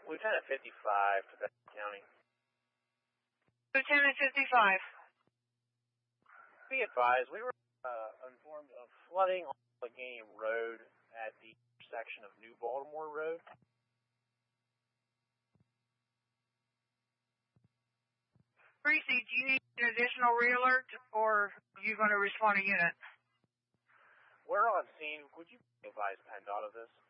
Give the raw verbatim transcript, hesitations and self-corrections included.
Lieutenant fifty-five to Bedford County. Lieutenant fifty-five. Be advised, we were uh, informed of flooding on Allegheny Road at the intersection of New Baltimore Road. Greasy, do you need an additional re-alert, or are you going to respond to unit? We're on scene. Would you advise PennDOT of this?